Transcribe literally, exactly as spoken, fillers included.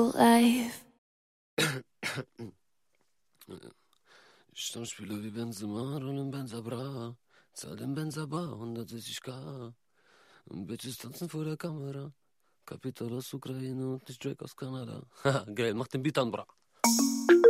life. Stammspieler wie Benzema, rollen Benza Bra, zahl den Benza Bar, hundertsechzig K. Bitches tanzen vor der Kamera. Kapital aus Ukraine und nicht Drake aus Kanada. Haha, geil, mach den Beat an, bra.